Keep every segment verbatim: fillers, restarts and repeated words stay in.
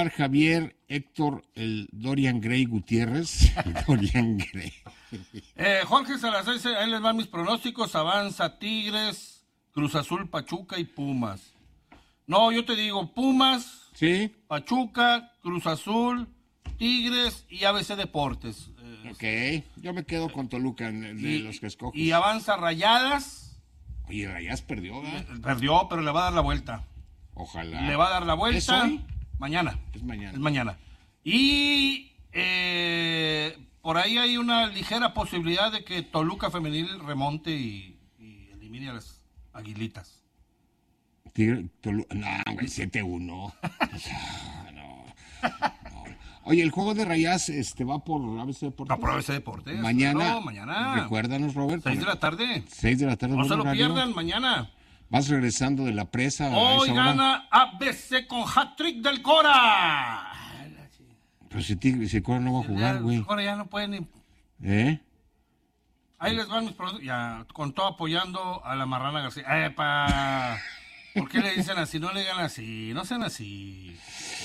jugar Javier Héctor, el Dorian Gray Gutiérrez. Dorian Gray. Eh, Jorge Salazar, ahí les van mis pronósticos. Avanza Tigres, Cruz Azul, Pachuca y Pumas. No, yo te digo Pumas, ¿Sí? Pachuca, Cruz Azul, Tigres y A B C Deportes. Eh, ok, yo me quedo con Toluca de y, los que escoges. Y avanza Rayadas. Oye, Rayas perdió, ¿verdad? Perdió, pero le va a dar la vuelta. Ojalá. Le va a dar la vuelta. ¿Es hoy? Mañana. Es mañana. Es mañana. Y eh, por ahí hay una ligera posibilidad de que Toluca Femenil remonte y, y elimine a las Aguilitas. Tigre, Tolu... No, güey, siete uno. no, no. Oye, el juego de Rayas este, va por A B C Deportes. No, por A B C Deportes. Mañana. No, mañana. Recuérdanos, Robert. Seis de la tarde. Seis de la tarde. No se lo horario. pierdan mañana. Vas regresando de la presa. Hoy gana A B C con hat-trick del Cora. Pero si, Tigre, si Cora no va a jugar, güey. El Cora ya no puede ni... ¿Eh? Ahí les van mis productos. Ya, con todo apoyando a la Marrana García. ¡Epa! ¿Por qué le dicen así? No le digan así. No sean así.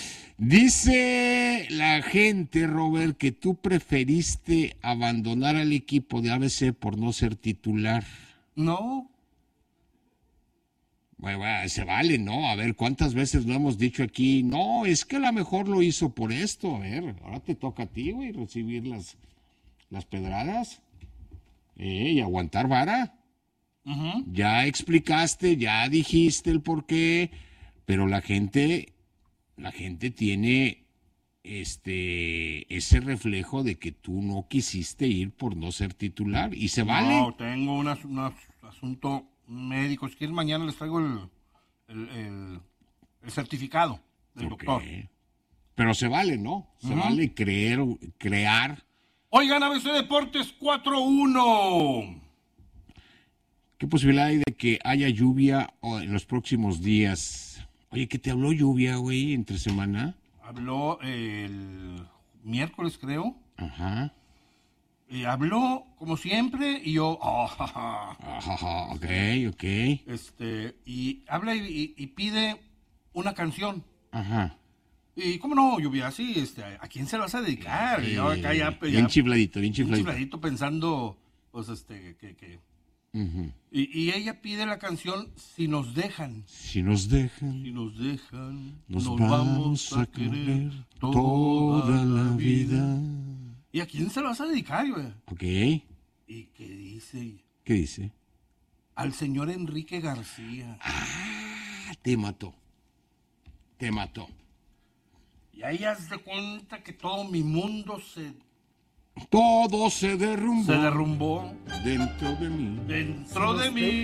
Dice la gente, Robert, que tú preferiste abandonar al equipo de A B C por no ser titular. No. Bueno, bueno, se vale, ¿no? A ver, ¿cuántas veces lo hemos dicho aquí? No, es que a lo mejor lo hizo por esto. A ver, ahora te toca a ti, güey, recibir las, las pedradas. Eh, y aguantar vara. Uh-huh. Ya explicaste, ya dijiste el porqué, pero la gente, la gente tiene este ese reflejo de que tú no quisiste ir por no ser titular y se vale. No, tengo un asunto médico. Si quieren mañana les traigo el, el, el, el certificado del Okay. doctor. Pero se vale, ¿no? Se Uh-huh. vale creer, crear. Oigan, A B C Deportes cuatro uno. ¿Qué posibilidad hay de que haya lluvia en los próximos días? Oye, ¿que te habló lluvia, güey, entre semana? Habló el miércoles, creo. Ajá. Y habló, como siempre, y yo... Oh, ja, ja. Ajá, ok, ok. Este, y habla y, y- y pide una canción. Ajá. Y cómo no, Lluvia, sí, este, ¿a quién se la vas a dedicar? Y yo acá ya, bien ya- chifladito, bien bien chifladito. chifladito pensando, pues, este, que... que Ujú. y, y ella pide la canción Si nos dejan. Si nos dejan, Si nos dejan, nos, vamos a querer toda la vida. ¿Y a quién se la vas a dedicar, güey? Ok, Y que dice, ¿qué dice? al señor Enrique García. Ah, te mató. Te mató. Y ahí haz de cuenta que todo mi mundo se, Todo se derrumbó. se derrumbó Dentro de mí. dentro de mí,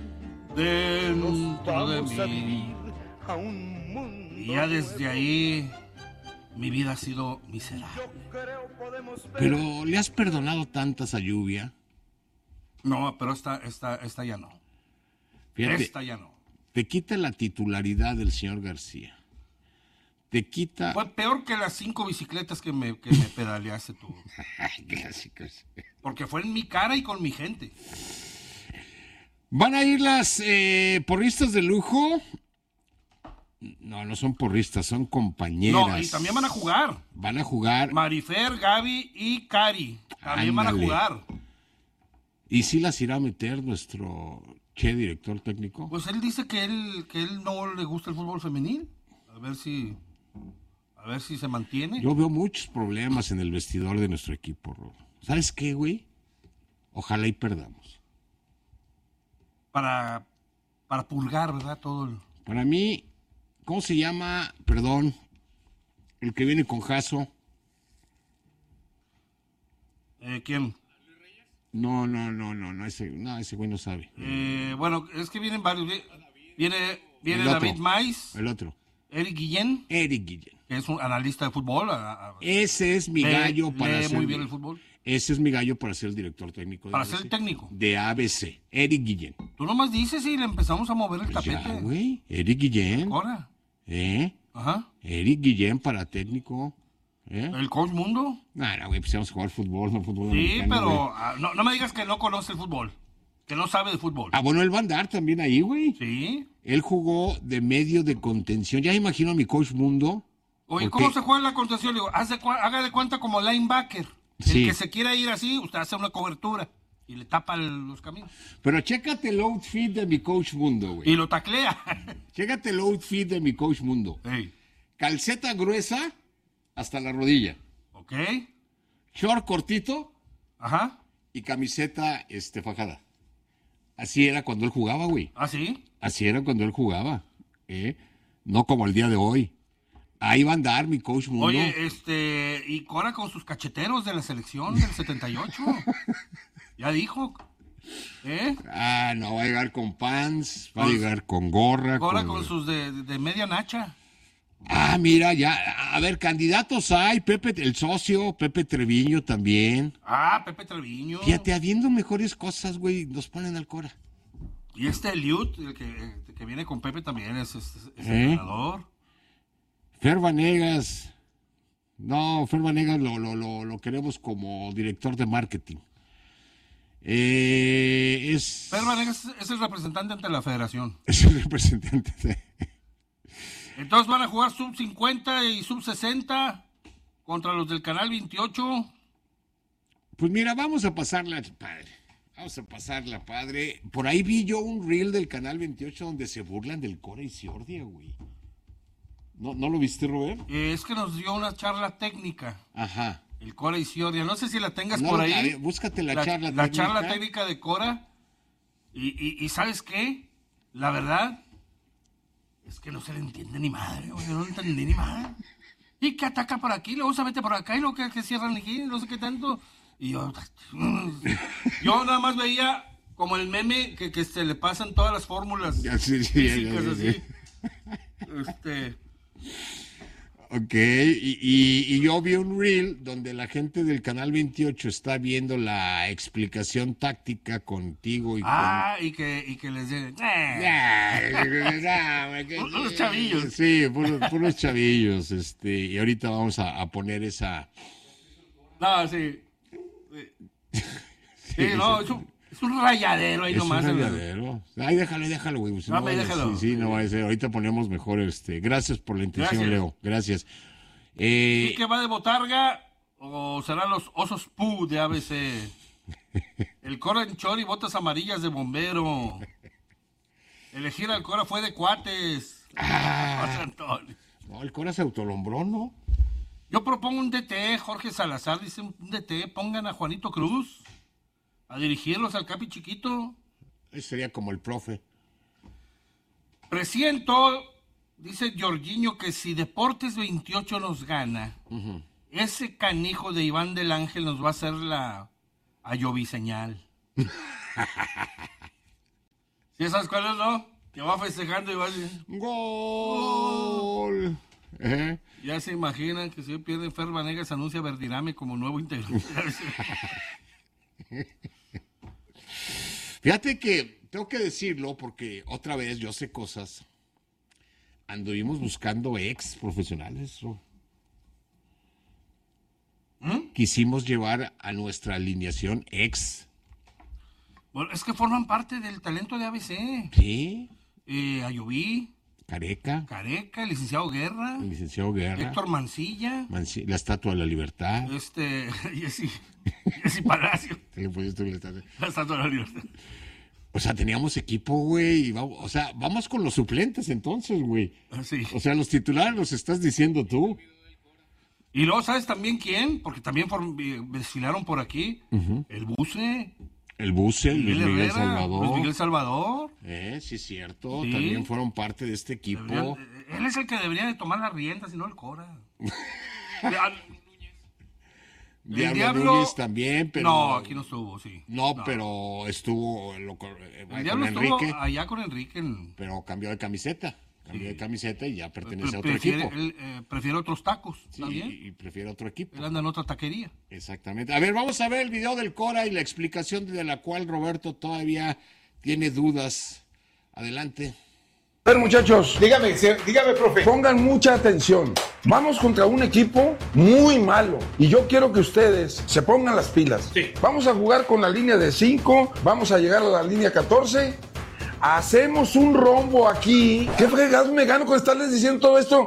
dentro de mí. a un mundo Y ya desde ahí mi vida ha sido miserable. Pero le has perdonado tantas a lluvia. No, pero esta, esta, esta ya no. Fíjate, Esta ya no. te quita la titularidad del señor García. Te quita. Fue peor que las cinco bicicletas que me, que me pedaleaste tú. Ay, clásicos. Porque fue en mi cara y con mi gente. ¿Van a ir las eh, porristas de lujo? No, no son porristas, son compañeras. No, y también van a jugar. Van a jugar. Marifer, Gaby y Cari. También van a Ándale. jugar. ¿Y si las irá a meter nuestro che director técnico? Pues él dice que él, que él no le gusta el fútbol femenil. A ver si, a ver si se mantiene. Yo veo muchos problemas en el vestidor de nuestro equipo, Rob. ¿Sabes qué, güey? Ojalá y perdamos. Para, para purgar, ¿verdad? Todo el... Para mí, ¿cómo se llama? Perdón, el que viene con Jaso. Eh, ¿Quién? No, no, no, no, no, ese, no, ese güey no sabe. Eh, bueno, es que vienen varios. Vi- Viene, viene El otro. David Maiz, El otro. Eric Guillén, Eric Guillén. que es un analista de fútbol. a- a- Ese es mi lee- gallo para lee ser. muy bien el fútbol. Ese es mi gallo para ser el director técnico de Para A B C. ser el técnico. De A B C. Eric Guillén. Tú nomás dices y le empezamos a mover el Pues ya, tapete. güey. Eric Guillén. Ahora. ¿Eh? Ajá. Eric Guillén para técnico. ¿Eh? El coach Mundo. No, no, güey, pues vamos a jugar fútbol, no fútbol Sí, americano, pero güey. ah, no, no me digas que no conoce el fútbol. Que no sabe de fútbol. Ah, bueno, él va a andar también ahí, güey. Sí. Él jugó de medio de contención. Ya imagino a mi coach Mundo Oye, Porque- ¿cómo se juega la contención? Le digo, haz de cua- haga de cuenta como linebacker. Sí. El que se quiera ir así, usted hace una cobertura y le tapa el- los caminos. Pero chécate el outfit de mi coach Mundo, güey. Y lo taclea. Chécate el outfit de mi coach Mundo. Ey, Calceta gruesa hasta la rodilla. ok. Short cortito Ajá. y camiseta este, fajada. Así era cuando él jugaba, güey. ¿Ah, sí? Así era cuando él jugaba. ¿eh? No como el día de hoy. Ahí va a andar mi coach Mundo. Oye, este, y Cora con sus cacheteros de la selección del setenta y ocho. Ya dijo. ¿Eh? Ah, no, va a llegar con pants, va a Con- llegar con gorra. Cora con sus de, de media nacha. Ah, mira, ya, a ver, candidatos hay, Pepe, el socio, Pepe Treviño también. Ah, Pepe Treviño. Fíjate, habiendo mejores cosas, güey, nos ponen al Cora. Y este Eliud, el que, el que viene con Pepe también es, es, es ¿Eh? entrenador. Fer Vanegas. No, Fer Vanegas lo, lo, lo, lo queremos como director de marketing. Eh, es, Fer Vanegas es el representante ante la federación. es el representante de... Entonces van a jugar sub cincuenta y sub sesenta contra los del canal veintiocho. Pues mira, vamos a pasarla, padre. Vamos a pasarla, padre. Por ahí vi yo un reel del canal veintiocho donde se burlan del Cora y Ciordia, güey. ¿No, ¿No lo viste, Robert? Eh, es que nos dio una charla técnica, Ajá. el Cora y Ciordia. No sé si la tengas No, por ahí. a ver, búscate la, charla la técnica. charla técnica de Cora. Y, y, y ¿sabes qué? La verdad es que no se le entiende ni madre, güey. Yo no entendí ni madre. Y que ataca por aquí, luego se mete por acá y luego que, que cierran aquí, no sé qué tanto. Y yo, yo nada más veía como el meme que, que se le pasan todas las fórmulas Ya, sí, sí, ya, físicas ya, ya, así. Este, Ok, y, y, y yo vi un reel donde la gente del canal veintiocho está viendo la explicación táctica contigo y ah, y que, y que les digan, con... "Eh". Ah, que- Unos chavillos. Sí, puros, puros chavillos. Este, y ahorita vamos a, a poner esa... No, sí. Sí, no, es un, es un rayadero ahí Es nomás. un en el- rayadero. Ay, déjalo, déjalo, güey. Si No, no me vaya- déjalo. Sí, sí, no va a ser. Ahorita ponemos mejor este. Gracias por la intención, Gracias. Leo. Gracias. Eh, ¿Y que va de botarga o serán los osos Pú de A B C? El Cora en chor y botas amarillas de bombero. Elegir al Cora fue de cuates. ah, José Antonio. no, el Cora se autolombró, ¿no? Yo propongo un D T, Jorge Salazar dice un D T, pongan a Juanito Cruz a dirigirlos al Capi Chiquito. Ese sería como el profe. Presiento, dice Jorginho, que si Deportes veintiocho nos gana, ese canijo de Iván del Ángel nos va a hacer la ayoviseñal. ¿Sí sabes cuál es, no? Que va festejando y va así. ¡Gol! ¿Eh? Ya se imaginan que si hoy pierde Fer Vanegas anuncia a Verdirame como nuevo integrante. Fíjate que tengo que decirlo porque otra vez yo sé cosas. Anduvimos buscando ex profesionales. ¿No? ¿Mm? Quisimos llevar a nuestra alineación ex. Bueno, es que forman parte del talento de A B C. Sí. Eh, Ayoví, Careca, Careca, el licenciado Guerra, el licenciado Guerra, Héctor Mancilla, Manci- la Estatua de la Libertad. este, Jessy, Jessy Palacio, ¿Qué le pones tú, la estatua? la Estatua de la Libertad. O sea, teníamos equipo, güey. y vamos- O sea, vamos con los suplentes entonces, güey. Sí. O sea, los titulares los estás diciendo tú. Y luego, ¿sabes también quién? Porque también form- eh, desfilaron por aquí. El Buce, El Buce, Luis Miguel Miguel Herrera, Salvador. Luis Miguel Salvador. Eh, sí, es cierto. Sí. También fueron parte de este equipo. Deberían- eh, él es el que debería de tomar las riendas y no el Cora. Ya- Diablo Diablo- Núñez también, pero. No, aquí no estuvo, sí. No, pero estuvo lo- eh, El con Diablo Enrique, estuvo allá con Enrique. en- pero cambió de camiseta. Cambió de camiseta y ya pertenece pre- a otro prefiere, equipo. él, eh, prefiere otros tacos, Sí, ¿está bien? y, y prefiere otro equipo. Él anda en otra taquería. Exactamente. A ver, vamos a ver el video del Cora y la explicación de la cual Roberto todavía tiene dudas. Adelante. A ver, muchachos, dígame, se- dígame, profe. Pongan mucha atención. Vamos contra un equipo muy malo. Y yo quiero que ustedes se pongan las pilas. Sí. Vamos a jugar con la línea de cinco. Vamos a llegar a la línea catorce. Hacemos un rombo aquí. ¿Qué fregados me gano con estarles diciendo todo esto?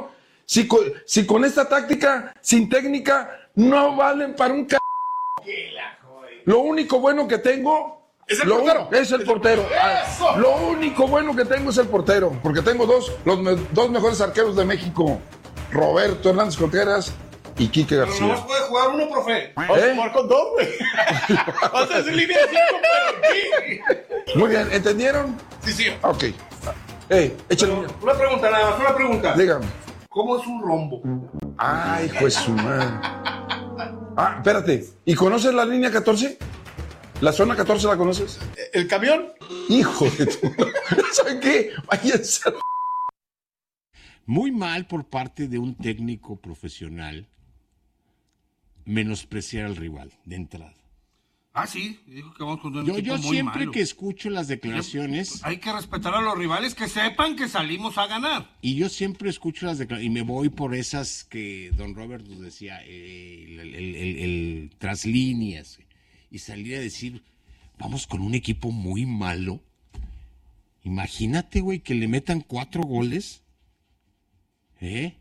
Si con, si con esta táctica, sin técnica, no valen para un c... Lo único bueno que tengo... ¿Es el lo portero? Es el portero. Ah, lo único bueno que tengo es el portero. Porque tengo dos, los me- dos mejores arqueros de México. Roberto Hernández Contreras y Quique Pero García. nomás puede jugar uno, profe. Vamos a ¿Eh? jugar con dos, güey. Vamos a hacer línea de cinco, pero aquí. Muy bien, ¿entendieron? Sí, sí. Ok. Ey, échale. Pero una pregunta, nada más, una pregunta. Dígame. ¿Cómo es un rombo? Ay, pues su madre. Ah, espérate. ¿Y conoces la línea catorce? ¿La zona catorce la conoces? ¿El camión? Hijo de tu... ¿Saben qué? Váyanse a... Muy mal por parte de un técnico profesional menospreciar al rival de entrada. Ah, sí, dijo que vamos con un Yo, equipo yo muy siempre malo. que escucho las declaraciones, Hay que respetar a los rivales, que sepan que salimos a ganar. y yo siempre escucho las declaraciones, y me voy por esas que don Robert nos decía, eh, el, el, el, el- el tras líneas, y salir a decir, vamos con un equipo muy malo. Imagínate, güey, que le metan cuatro goles. ¿Eh?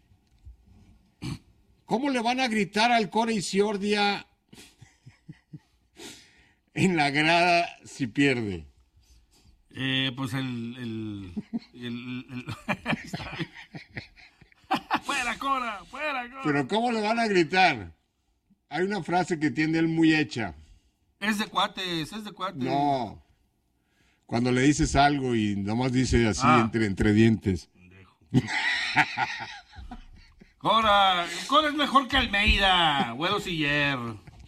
¿Cómo le van a gritar al Core Isiordia en la grada si pierde? Eh, pues el... el, el- el- Está bien. ¡Fuera, Cora! ¡Fuera, Cora! Pero ¿cómo le van a gritar? Hay una frase que tiene él muy hecha. Es de cuates, es de cuates. No. Cuando le dices algo y nomás dice así Ah. entre, entre dientes. Cora, el Cora es mejor que Almeida, Güero Siller.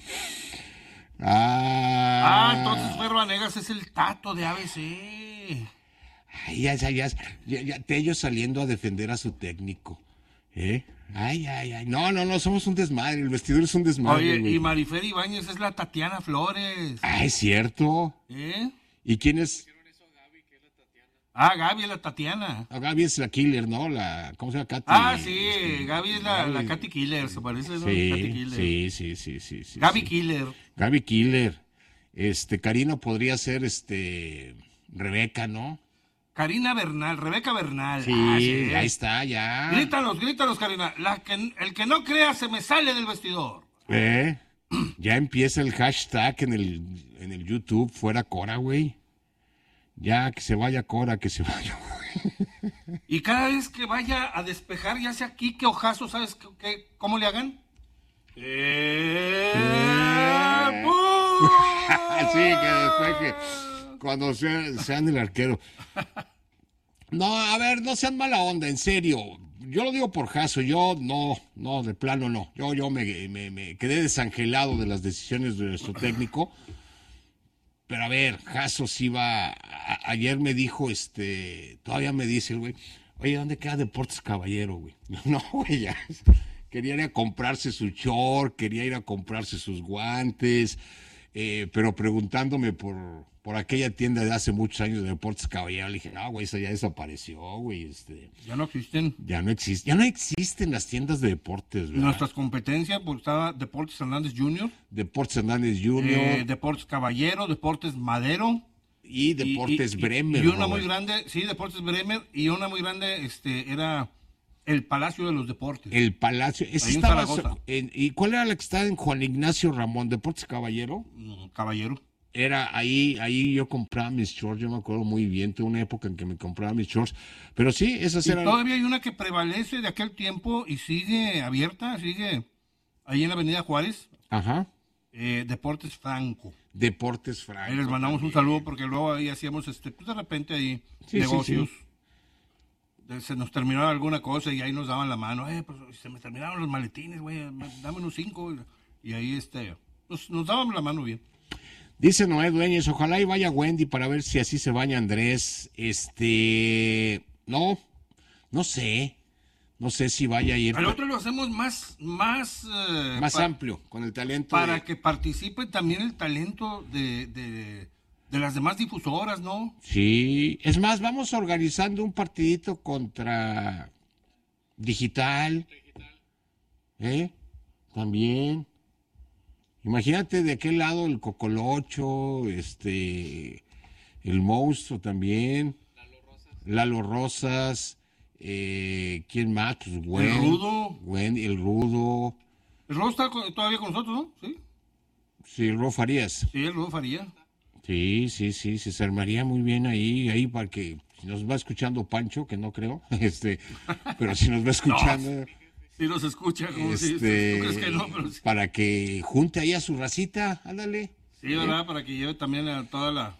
Ah, Ah, entonces Ferro Vanegas es el Tato de A B C. Ay, ya, ya, ya, ya, ya, Tello saliendo a defender a su técnico. ¿Eh? Ay, ay, ay. No, no, no, somos un desmadre. El vestidor es un desmadre. Oye, güey. y Marifer Ibáñez es la Tatiana Flores. Ah, es cierto. ¿Eh? ¿Y quién es? Ah, Gaby es la Tatiana. Ah, Gaby es la killer, ¿no? La, ¿cómo se llama? Katy. Ah, sí, Este, Gaby es la, Gaby. la Katy Killer, se parece, ¿no? Katy Sí, Killer. sí, sí, sí, sí, sí. Gaby sí. Killer. Gaby Killer. Este, Karina podría ser, este, Rebeca, ¿no? Karina Bernal, Rebeca Bernal. Sí, Ah, sí. ahí está, ya. Grítanos, grítanos, Karina. La que, el que no crea se me sale del vestidor. ¿Eh? Ya empieza el hashtag en el, en el YouTube, fuera Cora, güey. Ya, que se vaya Cora, que se vaya. Y cada vez que vaya a despejar, ya sea Quique o Jaso, ¿sabes qué, qué- cómo le hagan? Eh, ¡pum! Sí, que después que cuando sea- sean el arquero. No, a ver, no sean mala onda, en serio. Yo lo digo por Jaso, yo no, no, de plano no. Yo, yo me, me- me quedé desangelado de las decisiones de nuestro técnico. Pero a ver, Jaso sí va. a- ayer me dijo, este, todavía me dice el güey, oye, ¿dónde queda Deportes Caballero, güey? No, güey, ya. Quería ir a comprarse su short, quería ir a comprarse sus guantes, eh, pero preguntándome por, por aquella tienda de hace muchos años de Deportes Caballero, le dije, no, güey, esa ya desapareció, güey, este, Ya no existen. ya no existe, ya no existen las tiendas de deportes, ¿verdad? Nuestras competencias, pues estaba Deportes Hernández junior, Deportes Hernández junior eh, Deportes Caballero, Deportes Madero. y y- Deportes y- y- Bremer. Y una muy Robert. grande, sí, Deportes Bremer, y una muy grande este, era el Palacio de los Deportes. El Palacio, ese Ahí en estaba Zaragoza. en- ¿y cuál era la que estaba en Juan Ignacio Ramón, Deportes Caballero? Mm, Caballero. Era ahí, ahí yo compraba mis shorts, yo me acuerdo muy bien, tuve una época en que me compraba mis shorts, pero sí, esas Y eran, todavía hay una que prevalece de aquel tiempo y sigue abierta, sigue ahí en la Avenida Juárez, ajá, eh, Deportes Franco. Deportes Franco. Ahí les mandamos un también. saludo porque luego ahí hacíamos, este, pues de repente ahí Sí, sí, negocios. sí. De- Se nos terminaba alguna cosa y ahí nos daban la mano. Eh, pues se me terminaron los maletines, güey, dame unos cinco. Y ahí este, nos, nos daban la mano bien. Dice Noé Dueñez, ojalá y vaya Wendy para ver si así se baña Andrés. Este, no, no sé, no sé si vaya a ir. Al otro lo hacemos más, más, eh, Más pa- amplio, con el talento. para de- que participe también el talento de, de, de las demás difusoras, ¿no? Sí, es más, vamos organizando un partidito contra Digital. ¿Eh? También. Imagínate de aquel lado el Cocolocho, este, el Monstruo también. Lalo Rosas. Eh, ¿Quién más? Pues Gwen, El Rudo. Gwen, el Rudo. El Rudo está con- todavía con nosotros, ¿no? Sí. Sí, el Rudo Farías. Sí, el Rudo Faría. Sí, sí, sí, se armaría muy bien ahí, ahí para que si nos va escuchando Pancho, que no creo, este, pero si nos va escuchando, Sí nos escucha, como si este, tú crees que no, pero sí. para que junte ahí a su racita, ándale. Sí, ¿verdad? Para que lleve también a toda la...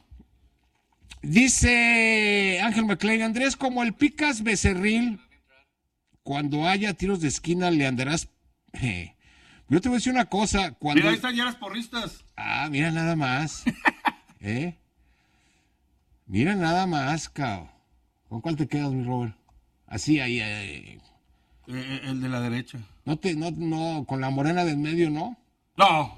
Dice Ángel McLean, Andrés, como el picas becerril, cuando haya tiros de esquina le andarás... eh, Yo te voy a decir una cosa, cuando... Mira, ahí están ya las porristas. Ah, mira nada más. ¿Eh? Mira nada más, cabrón. ¿Con cuál te quedas, mi Robert? Así, ahí, ahí. Eh, el de la derecha. No te, no, no, con la morena del medio, ¿no? No.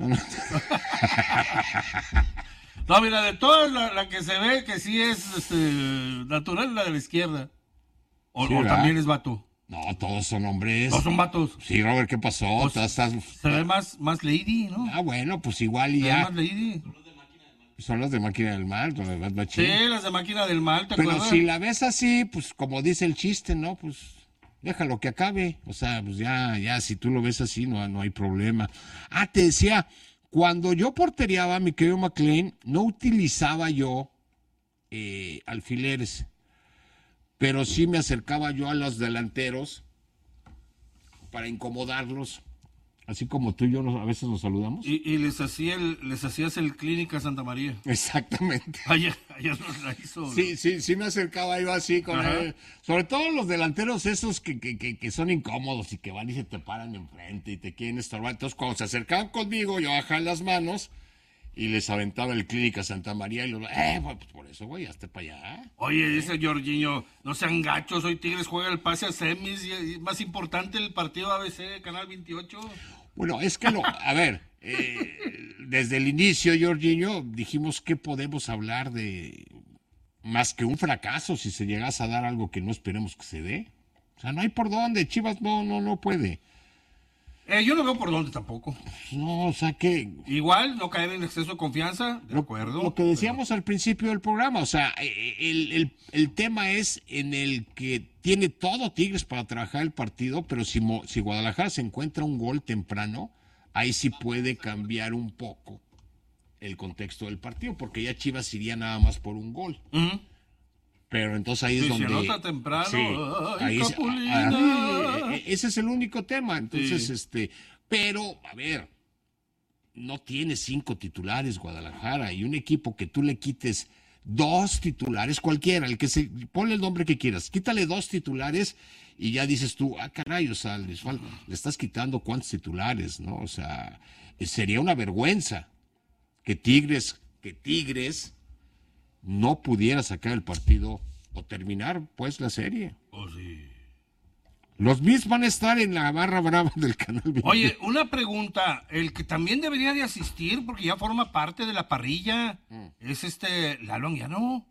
No, mira, de todas la, la que se ve que sí es este, natural, la de la izquierda. O, Sí, o ¿verdad? también es vato. No, todos son hombres. No son vatos. Sí, Robert, ¿qué pasó? Pues, Estás- estás- Se ve más, más lady, ¿no? Ah, bueno, pues igual y Se ve ya. más lady. Son las de máquina del mal, con las más Sí, machín. las de máquina del mal, ¿te Pero acuerdas? si la ves así, pues como dice el chiste, ¿no? Pues déjalo que acabe. O sea, pues ya, ya, si tú lo ves así, no, no hay problema. Ah, te decía, cuando yo porteriaba, mi querido McLean, no utilizaba yo eh, alfileres, pero sí me acercaba yo a los delanteros para incomodarlos. Así como tú y yo nos- a veces nos saludamos. Y, y les, hacía el, les hacías el Clínica Santa María. Exactamente. Ayer, ayer nos la hizo. Sí, sí, sí me acercaba yo así con Ajá. él. Sobre todo los delanteros esos que, que, que, que son incómodos y que van y se te paran enfrente y te quieren estorbar. Entonces cuando se acercaban conmigo, yo bajaba las manos y les aventaba el Clínica Santa María y los... Eh, pues por eso, güey, hazte para allá. Oye, dice Jorginho, no sean gachos, hoy Tigres juega el pase a semis y, y más importante el partido A B C, Canal veintiocho. Bueno, es que lo... A ver, eh, desde el inicio, Jorginho, dijimos que podemos hablar de más que un fracaso si se llegase a dar algo que no esperemos que se dé. O sea, no hay por dónde. Chivas no, no, no puede. Eh, yo no veo por dónde tampoco. No, o sea que... Igual, no caer en exceso de confianza, de Lo, acuerdo. lo que decíamos al principio del programa, o sea, el, el, el tema es en el que tiene todo Tigres para trabajar el partido, pero si, Mo- si Guadalajara se encuentra un gol temprano, ahí sí puede cambiar un poco el contexto del partido, porque ya Chivas iría nada más por un gol. Ujú. Pero entonces ahí es Si se donde... anota temprano, Sí, ay, ahí es- Capulina. ah, eh, ese es el único tema. Entonces, Sí. este, pero, a ver, no tiene cinco titulares Guadalajara y un equipo que tú le quites dos titulares, cualquiera, el que se, ponle el nombre que quieras, quítale dos titulares y ya dices tú, ah, caray, o sea, les fal- le estás quitando cuántos titulares, ¿no? O sea, eh, sería una vergüenza que Tigres, que Tigres no pudiera sacar el partido o terminar, pues, la serie. Oh, sí. Los Bills van a estar en la barra brava del canal veinte. Oye, una pregunta, el que también debería de asistir, porque ya forma parte de la parrilla, Mm. es este Lalo Anguiano.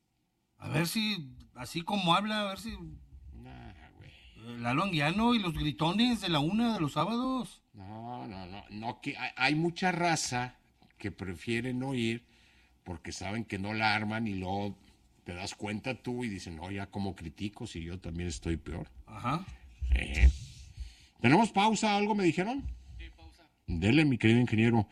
A ver si, así como habla, a ver si... Nah, güey. eh, Lalo Anguiano y los gritones de la una de los sábados. No, no, no, no, que hay, hay mucha raza que prefieren no ir porque saben que no la arman y luego te das cuenta tú y dicen, no, ya como critico si yo también estoy peor. Ajá. Eh. ¿Tenemos pausa? ¿Algo me dijeron? Sí, pausa. Dele, mi querido ingeniero.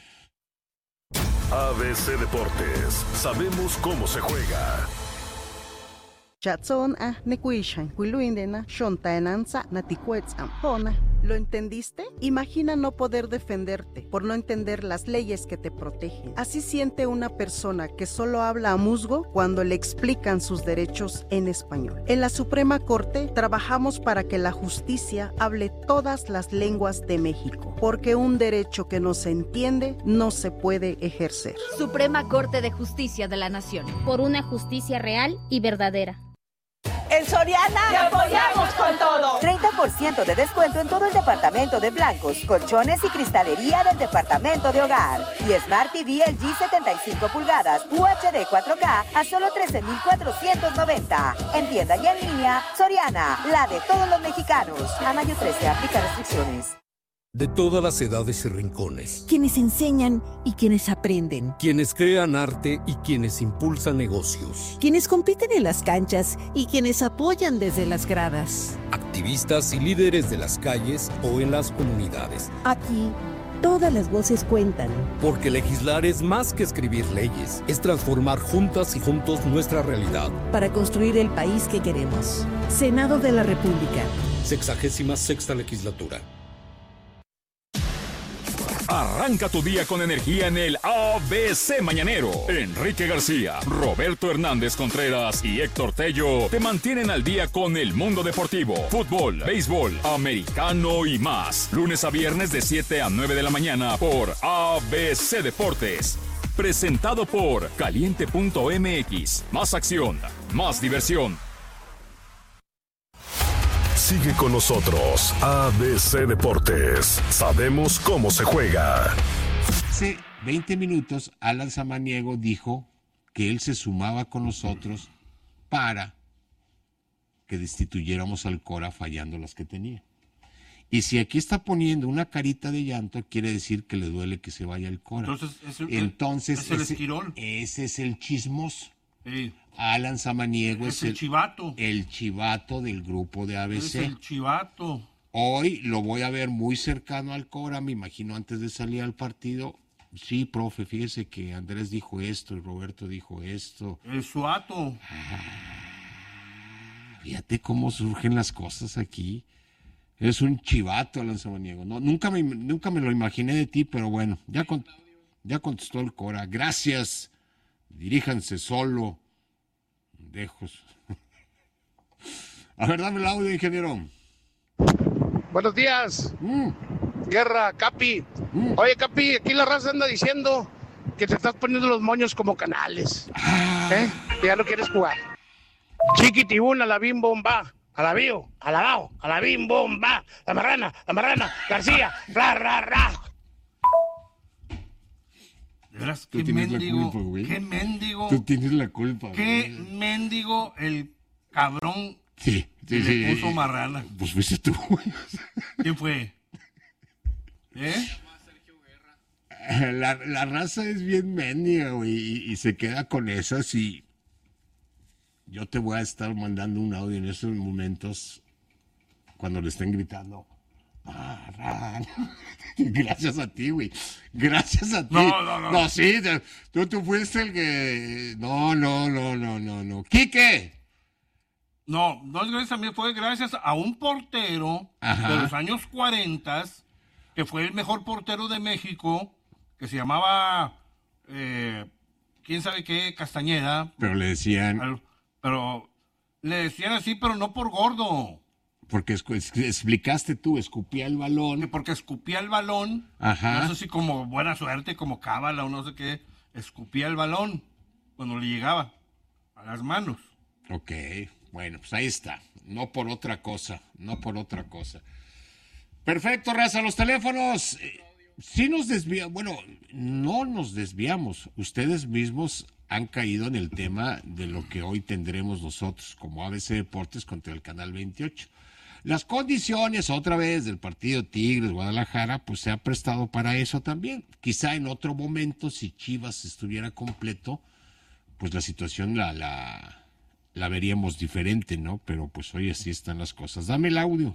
A B C Deportes, sabemos cómo se juega. Chatson a nekuishan, huiluindena, shontaenanza, natikuetzam, hona. ¿Lo entendiste? Imagina no poder defenderte por no entender las leyes que te protegen. Así siente una persona que solo habla a musgo cuando le explican sus derechos en español. En la Suprema Corte trabajamos para que la justicia hable todas las lenguas de México, porque un derecho que no se entiende no se puede ejercer. Suprema Corte de Justicia de la Nación. Por una justicia real y verdadera. En Soriana ¡te apoyamos con todo! treinta por ciento de descuento en todo el departamento de blancos, colchones y cristalería del departamento de hogar. Y Smart T V L G setenta y cinco pulgadas U H D cuatro K a solo trece mil cuatrocientos noventa. En tienda y en línea, Soriana, la de todos los mexicanos. A mayo trece, aplica restricciones. De todas las edades y rincones. Quienes enseñan y quienes aprenden. Quienes crean arte y quienes impulsan negocios. Quienes compiten en las canchas y quienes apoyan desde las gradas. Activistas y líderes de las calles o en las comunidades. Aquí, todas las voces cuentan. Porque legislar es más que escribir leyes. Es transformar juntas y juntos nuestra realidad. Para construir el país que queremos. Senado de la República. Sexagésima sexta legislatura. Arranca tu día con energía en el A B C Mañanero. Enrique García, Roberto Hernández Contreras y Héctor Tello te mantienen al día con el mundo deportivo, fútbol, béisbol, americano y más. Lunes a viernes de siete a nueve de la mañana por A B C Deportes. Presentado por Caliente punto M X. Más acción, más diversión. Sigue con nosotros, A B C Deportes. Sabemos cómo se juega. Hace veinte minutos, Alan Samaniego dijo que él se sumaba con nosotros para que destituyéramos al Cora fallando las que tenía. Y si aquí está poniendo una carita de llanto, quiere decir que le duele que se vaya el Cora. Entonces, es el, Entonces es el ese, esquirol. Ese es el chismoso. Sí. Alan Samaniego es, es el, el chivato. El chivato del grupo de A B C. Es el chivato. Hoy lo voy a ver muy cercano al Cora, me imagino antes de salir al partido. Sí, profe, fíjese que Andrés dijo esto y Roberto dijo esto. El suato. Ah, fíjate cómo surgen las cosas aquí. Es un chivato, Alan Samaniego. No, nunca me, nunca me lo imaginé de ti, pero bueno, ya, con, ya contestó el Cora. Gracias. Diríjanse solo. Dejos. A ver, dame el audio, ingeniero. Buenos días. Mm. Guerra, Capi. Mm. Oye, Capi, aquí la raza anda diciendo que te estás poniendo los moños como Canales. Ah. ¿Eh? Que ya no quieres jugar. Chiquitibuna, la bim bomba. A la bio, a la bao, a la bim bomba. La marrana, la marrana. García, ra, ra, ra. De veras, qué mendigo, culpa, qué mendigo. Tú tienes la culpa. Qué güey. mendigo el cabrón sí, sí, que sí, le puso sí. marrana. Pues fuiste tú, güey. ¿Quién fue? ¿Eh? La, la raza es bien mendiga, güey, y, y se queda con esas y yo te voy a estar mandando un audio en esos momentos cuando le estén gritando. Ah, gracias a ti, güey. Gracias a ti. No, no, no. No, sí, tú, tú fuiste el que... No, no, no, no, no, no. ¿Quique? No, no es gracias a mí, fue gracias a un portero Ajá. de los años cuarenta, que fue el mejor portero de México, que se llamaba, eh, quién sabe qué, Castañeda. Pero le decían... Pero le decían así, pero no por gordo. Porque explicaste tú, escupía el balón. Porque escupía el balón. Ajá. No sé si como buena suerte, como cábala o no sé qué. Escupía el balón cuando le llegaba a las manos. Ok, bueno, pues ahí está. No por otra cosa, no por otra cosa. Perfecto, raza, los teléfonos. Sí nos desviamos, bueno, no nos desviamos. Ustedes mismos han caído en el tema de lo que hoy tendremos nosotros como A B C Deportes contra el Canal veintiocho. Las condiciones, otra vez, del partido Tigres-Guadalajara, pues se ha prestado para eso también. Quizá en otro momento, si Chivas estuviera completo, pues la situación la, la, la veríamos diferente, ¿no? Pero pues hoy así están las cosas. Dame el audio.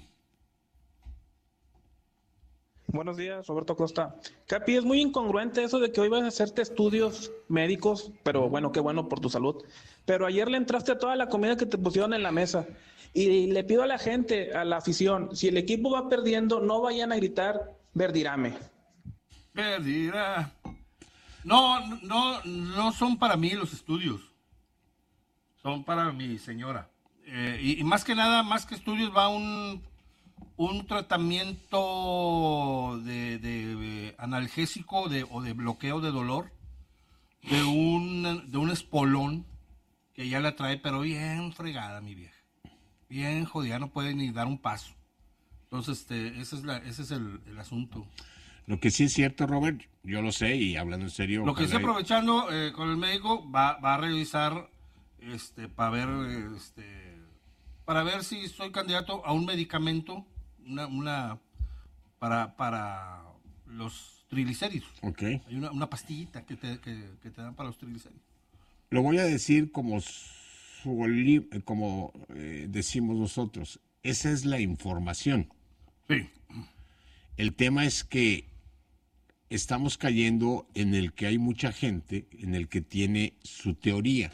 Buenos días, Roberto Costa. Capi, es muy incongruente eso de que hoy vas a hacerte estudios médicos, pero bueno, qué bueno por tu salud. Pero ayer le entraste a toda la comida que te pusieron en la mesa. Y le pido a la gente, a la afición, si el equipo va perdiendo, no vayan a gritar Verdirame. Verdirá. No, no, no son para mí los estudios. Son para mi señora. Eh, y, y más que nada, más que estudios, va un, un tratamiento de, de, de analgésico de, o de bloqueo de dolor de un, de un espolón que ya la trae, pero bien fregada, mi vieja. Bien jodida, no puede ni dar un paso. Entonces, este, ese es, la, ese es el, el asunto. Lo que sí es cierto, Robert, yo lo sé, y hablando en serio... Lo que sí, aprovechando eh, con el médico, va, va a revisar este, para ver este, para ver si soy candidato a un medicamento, una, una para, para los triglicéridos. Ok. Hay una, una pastillita que te, que, que te dan para los triglicéridos. Lo voy a decir como, su, como eh, decimos nosotros. Esa es la información. Sí. El tema es que estamos cayendo en el que hay mucha gente en el que tiene su teoría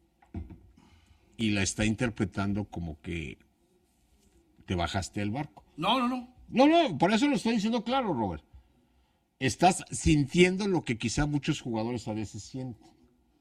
y la está interpretando como que te bajaste del barco. No, no, no. No, no, por eso lo estoy diciendo claro, Robert. Estás sintiendo lo que quizá muchos jugadores a veces sienten.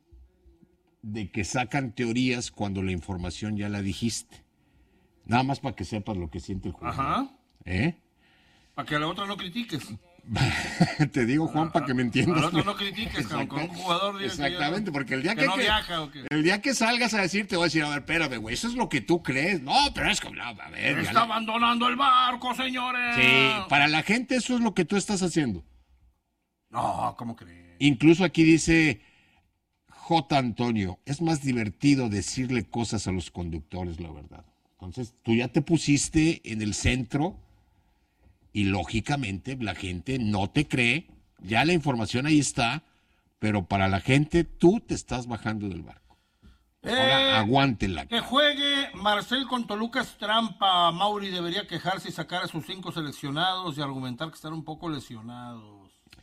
De que sacan teorías cuando la información ya la dijiste. Nada más para que sepas lo que siente el jugador. Ajá. ¿Eh? Para que a la otra no critiques. Te digo, Juan, para que me entiendas. A la otra no critiques con, con un jugador. Exactamente, que porque el día que, que no que, viaja o que... el día que salgas a decir, te voy a decir, a ver, espérame, güey, eso es lo que tú crees. No, pero es que, no, a ver. Está la... abandonando el barco, señores. Sí, para la gente eso es lo que tú estás haciendo. No, ¿cómo crees? Incluso aquí dice J. Antonio, es más divertido decirle cosas a los conductores, la verdad. Entonces, tú ya te pusiste en el centro y lógicamente la gente no te cree, ya la información ahí está, pero para la gente tú te estás bajando del barco. Ahora, eh, aguántenla. Que juegue Marcel con Toluca es trampa. Mauri debería quejarse y sacar a sus cinco seleccionados y argumentar que están un poco lesionados.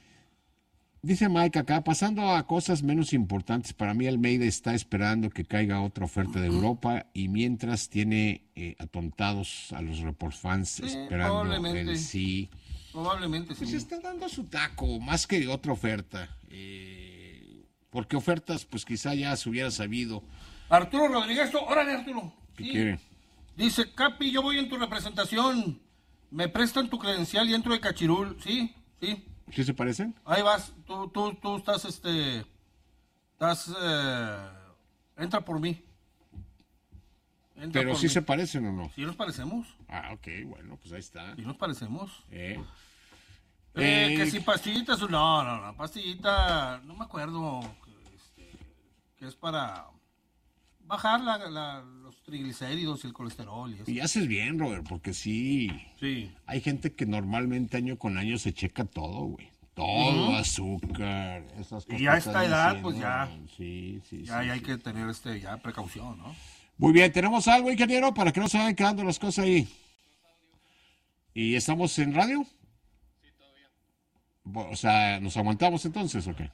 Dice Mike acá, pasando a cosas menos importantes, para mí Almeida está esperando que caiga otra oferta de Europa y mientras tiene eh, atontados a los report fans Sí, esperando probablemente. el sí. Probablemente Pues sí. está dando su taco, más que otra oferta. Eh, porque ofertas, pues quizá ya se hubiera sabido. Arturo Rodríguez, órale Arturo. ¿Qué Sí. quiere? Dice, Capi, yo voy en tu representación. Me prestan tu credencial y entro de Cachirul. Sí, sí. ¿Sí se parecen? Ahí vas, tú, tú, tú estás, este, estás, eh, entra por mí. Entra Pero por sí mí. se parecen o no. Sí nos parecemos. Ah, ok, bueno, pues ahí está. Sí nos parecemos. Eh. Eh, Eh, que si pastillitas, no, no, no, pastillita, no me acuerdo, este, que es para bajar la, la, los triglicéridos y el colesterol y eso. Y haces bien, Robert, porque sí, Sí. hay gente que normalmente año con año se checa todo, güey. Todo, Ujú. azúcar, esas cosas. Y ya a que esta estás edad, diciendo, pues ya, Sí, sí, ya, sí, ya hay sí. que tener este, ya precaución, ¿no? Muy bien, ¿tenemos algo, ingeniero, para que no se vayan quedando las cosas ahí? ¿Y estamos en radio? Sí, todavía. O sea, ¿nos aguantamos entonces o qué?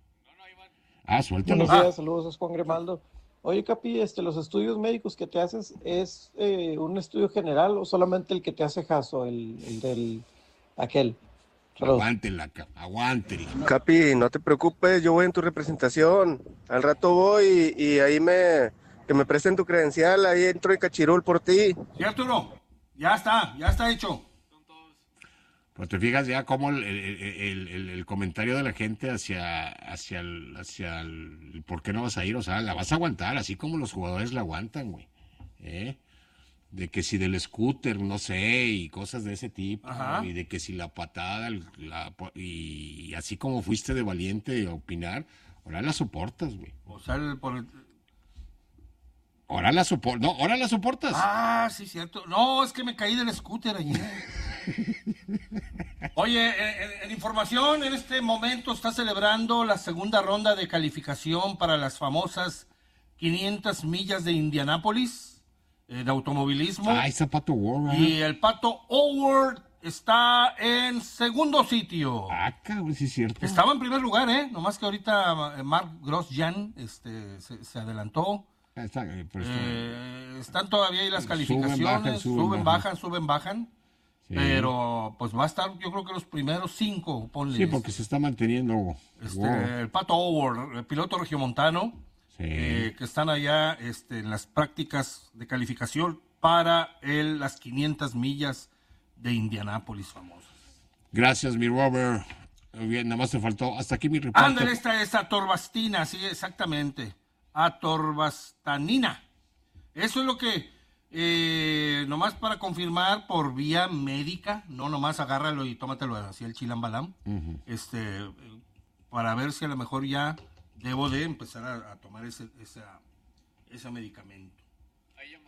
Ah, suéltalo. Buenos días, saludos, es Juan Grimaldo. Oye, Capi, este, los estudios médicos que te haces, ¿es eh, un estudio general o solamente el que te hace caso, el, el del aquel? Saludos. Aguántenla, ca- aguántenla. Capi, no te preocupes, yo voy en tu representación. Al rato voy y, y ahí me, que me presten tu credencial, ahí entro en Cachirul por ti. Sí, Arturo, ya está, ya está hecho. Pues te fijas ya cómo el, el- el- el- el comentario de la gente hacia, hacia, el, hacia el por qué no vas a ir, o sea, la vas a aguantar, así como los jugadores la aguantan, güey. ¿Eh? De que si del scooter, no sé, y cosas de ese tipo, Ajá. y de que si la patada, el- la- y, y así como fuiste de valiente a opinar, ahora la soportas, güey. O sea, el, por el- Ahora la soportas, no, ahora la soportas. Ah, sí, cierto. No, es que me caí del scooter ayer. Oye, en, en información, en este momento está celebrando la segunda ronda de calificación para las famosas quinientas millas de Indianápolis, eh, de automovilismo. Ay, Zapato World. Y el Pato Howard está en segundo sitio. Ah, cabrón, sí es cierto. Estaba en primer lugar, ¿eh? Nomás que ahorita eh, Mark Grosjean este, se, se adelantó. Ah, está, eh, pero está- Eh, están todavía ahí las Suben, calificaciones, bajan, suben, suben, bajan. bajan, suben, bajan. Sí. Pero pues va a estar, yo creo que los primeros cinco, ponle. Sí, porque se está manteniendo. Este, Wow. el Pato Howard, el piloto regiomontano, Sí. eh, que están allá este, en las prácticas de calificación para el, las quinientas millas de Indianápolis famosas. Gracias, mi Robert. Muy bien, nada más te faltó. Hasta aquí mi reporte. Ándale, esta es Atorbastina, sí, exactamente. Atorvastanina. Eso es lo que, eh, nomás para confirmar por vía médica, no nomás agárralo y tómatelo así el chilambalam, Ujú. este, eh, para ver si a lo mejor ya debo de empezar a, a tomar ese, esa, ese medicamento.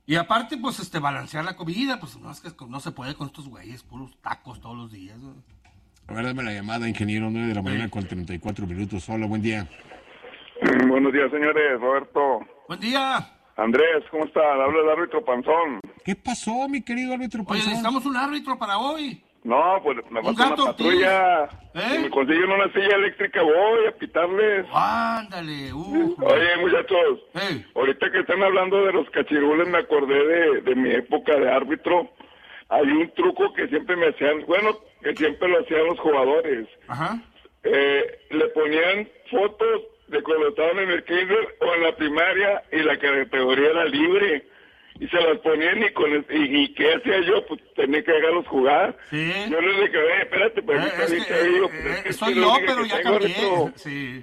Y aparte, pues, este, balancear la comida, pues, no, es que no se puede con estos güeyes, puros tacos todos los días. ¿No? A ver, dame la llamada, ingeniero, nueve de la mañana con treinta y cuatro minutos. Hola, buen día. Buenos días, señores. Roberto. Buen día. Andrés, ¿cómo está? Habla el árbitro Panzón. ¿Qué pasó, mi querido árbitro Panzón? Oye, necesitamos un árbitro para hoy. No, pues me ¿Un falta una patrulla. ¿Eh? Si me consiguen una silla eléctrica, voy a pitarles. Ándale. Uh, Oye, muchachos. Hey. Ahorita que están hablando de los cachirules, me acordé de, de mi época de árbitro. Hay un truco que siempre me hacían, bueno, que siempre lo hacían los jugadores. Ajá. Eh, le ponían fotos de cuando estaban en el kinder o en la primaria y la categoría era libre. Y se las ponían y, con el, y, y ¿qué hacía yo? Pues tenía que dejarlos jugar. Sí. Yo les dije, eh, espérate, pues, eh, es que, te digo, eh, pues, es que soy es yo, lo único pero que ya tengo cambié. esto. Sí.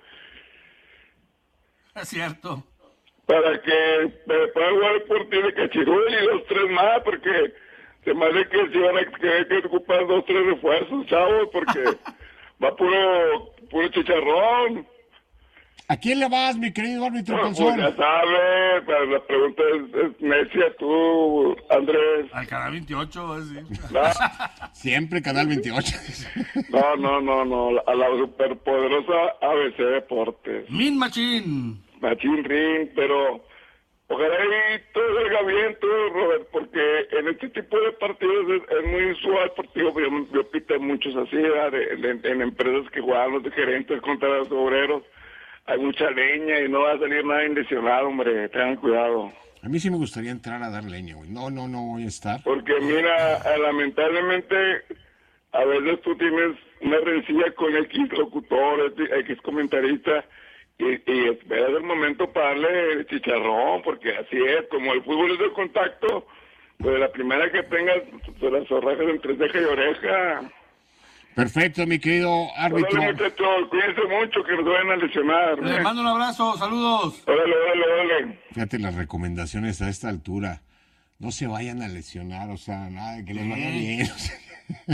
Es cierto. Para que me pueda jugar por ti de cachirul y dos, tres más, porque se me hace que si van a que, que ocupar dos, tres refuerzos, chavos, porque va puro, puro chicharrón. ¿A quién le vas, mi querido árbitro No, Panzón? pues ya sabes, pero la pregunta es, es necia tú, Andrés. Al canal veintiocho, así. Siempre canal veintiocho. No, no, no, no, a la superpoderosa A B C Deportes. Min Machín. Machín Ring, pero ojalá y todo salga bien, todo, Robert, porque en este tipo de partidos es, es muy usual, porque yo, yo, yo pité muchos así, ¿verdad? de, de, en empresas que jugaban los gerentes contra los obreros. Hay mucha leña y no va a salir nada lesionado, hombre. Tengan cuidado. A mí sí me gustaría entrar a dar leña, güey. No, no, no voy a estar. Porque mira, lamentablemente, a veces tú tienes una rencilla con X locutor, X comentarista, y, y esperas el momento para darle el chicharrón, porque así es. Como el fútbol es de contacto, pues la primera que tengas, te la zorrajas entre ceja y oreja. Perfecto, mi querido árbitro. Órale, muchachos, cuídense mucho, que nos vayan a lesionar. Les mando un abrazo, saludos. Órale, órale, órale. Fíjate las recomendaciones a esta altura. No se vayan a lesionar, o sea, nada, que les vaya bien. O sea.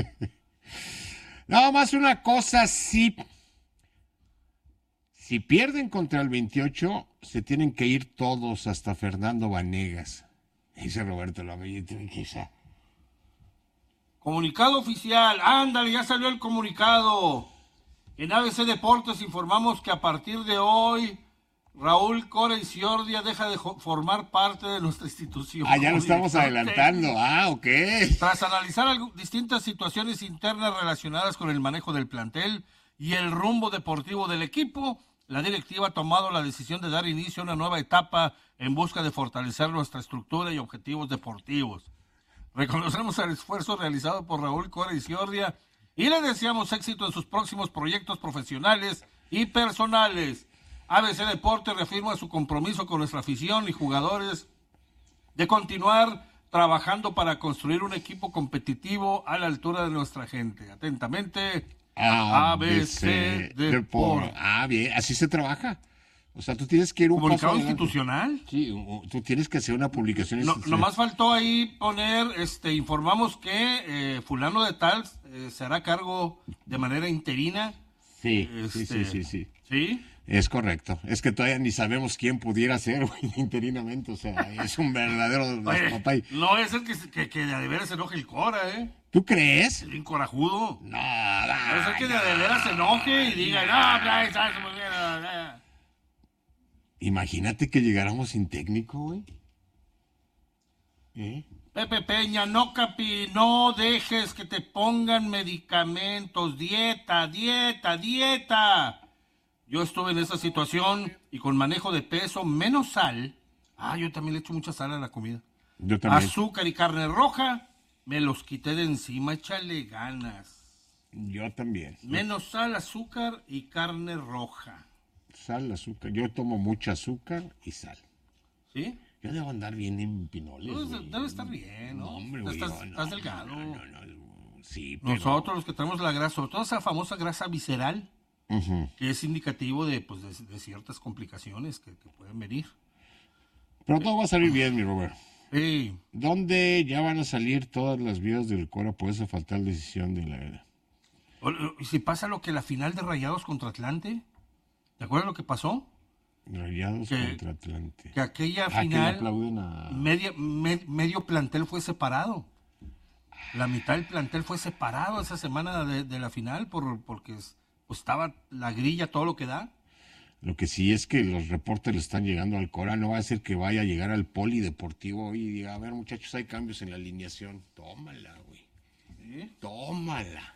Nada más una cosa, si, si pierden contra el veintiocho, se tienen que ir todos hasta Fernando Vanegas. Dice Roberto Lavellito, quizá. Comunicado oficial, ándale, ya salió el comunicado. En A B C Deportes informamos que a partir de hoy Raúl Cora Isiordia deja de formar parte de nuestra institución. Ah, ya lo estamos adelantando, ah, ok. Tras analizar algo, distintas situaciones internas relacionadas con el manejo del plantel y el rumbo deportivo del equipo, la directiva ha tomado la decisión de dar inicio a una nueva etapa en busca de fortalecer nuestra estructura y objetivos deportivos. Reconocemos el esfuerzo realizado por Raúl Cora Isiordia y le deseamos éxito en sus próximos proyectos profesionales y personales. A B C Deportes reafirma su compromiso con nuestra afición y jugadores de continuar trabajando para construir un equipo competitivo a la altura de nuestra gente. Atentamente, A B C Deportes. Ah, bien, así se trabaja. O sea, tú tienes que ir un ¿Comunicado paso institucional? Sí, tú tienes que hacer una publicación no, institucional. Nomás faltó ahí poner, este, informamos que eh, fulano de tal eh, será a cargo de manera interina. Sí, este, sí, sí, sí, sí. ¿Sí? Es correcto. Es que todavía ni sabemos quién pudiera ser, güey, interinamente. O sea, es un verdadero Oye, no es el que, que, que de a de veras se enoje el Cora, ¿eh? ¿Tú crees? Es bien corajudo. No, no. Es el que de a de veras se enoje y diga, no, ya está muy bien, ya. Imagínate que llegáramos sin técnico, güey. ¿Eh? Pepe Peña, no, capi, no dejes que te pongan medicamentos, dieta, dieta, dieta. Yo estuve en esa situación y con manejo de peso, menos sal. Ah, yo también le echo mucha sal a la comida. Yo también. Azúcar y carne roja, me los quité de encima, échale ganas. Yo también. Menos sal, azúcar y carne roja. Sal, azúcar. Yo tomo mucha azúcar y sal. ¿Sí? Yo debo andar bien en pinoles. Pues, debe estar bien, ¿no? No, hombre, güey. Estás, No, estás no, delgado. No, no, no, no. Sí, pero... Nosotros los que tenemos la grasa, sobre todo esa famosa grasa visceral, uh-huh. que es indicativo de, pues, de, de ciertas complicaciones que, que pueden venir. Pero todo va a salir bien, mi Robert. Sí. ¿Dónde ya van a salir todas las vidas del Cora por esa fatal decisión de la era? ¿Y si pasa lo que la final de Rayados contra Atlante? ¿Te acuerdas lo que pasó? Rayados que, contra Atlante. Que aquella ah, final, que aplauden a... media, me, medio plantel fue separado. La mitad del plantel fue separado esa semana de, de la final por, porque pues, estaba la grilla, todo lo que da. Lo que sí es que los reportes le están llegando al Cora. No va a ser que vaya a llegar al polideportivo hoy y diga, a ver, muchachos, hay cambios en la alineación. Tómala, güey. ¿Sí? Tómala.